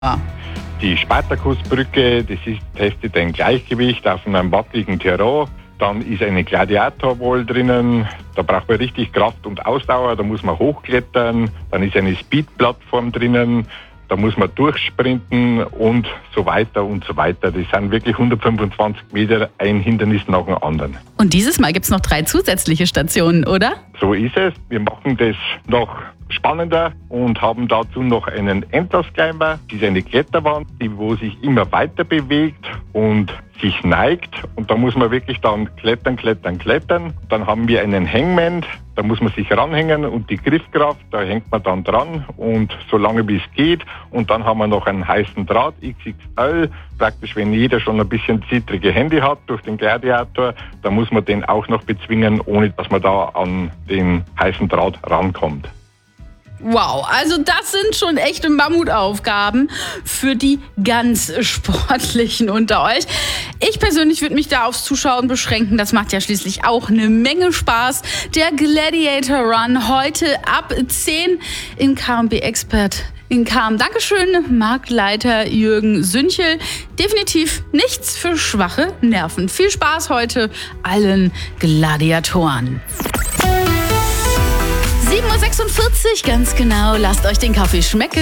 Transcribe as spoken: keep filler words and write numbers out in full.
Ah. Die Spartakusbrücke, das ist, testet ein Gleichgewicht auf einem wackeligen Terrain. Dann ist eine Gladiatorwall drinnen, da braucht man richtig Kraft und Ausdauer, da muss man hochklettern. Dann ist eine Speedplattform drinnen, da muss man durchsprinten und so weiter und so weiter. Das sind wirklich hundertfünfundzwanzig Meter, ein Hindernis nach dem anderen. Und dieses Mal gibt es noch drei zusätzliche Stationen, oder? So ist es. Wir machen das noch spannender und haben dazu noch einen Endlosclimber. Das ist eine Kletterwand, die wo sich immer weiter bewegt und sich neigt. Und da muss man wirklich dann klettern, klettern, klettern. Dann haben wir einen Hangman, da muss man sich ranhängen und die Griffkraft, da hängt man dann dran und so lange wie es geht. Und dann haben wir noch einen heißen Draht, X X L. Praktisch, wenn jeder schon ein bisschen zittrige Hände hat durch den Gladiator, dann muss man den auch noch bezwingen, ohne dass man da an den heißen Draht rankommt. Wow, also das sind schon echte Mammutaufgaben für die ganz Sportlichen unter euch. Ich persönlich würde mich da aufs Zuschauen beschränken. Das macht ja schließlich auch eine Menge Spaß. Der Gladiator Run heute ab zehn in K und B Expert in Cham. Dankeschön, Marktleiter Jürgen Sünchel. Definitiv nichts für schwache Nerven. Viel Spaß heute allen Gladiatoren. sieben Uhr sechsundvierzig, ganz genau. Lasst euch den Kaffee schmecken.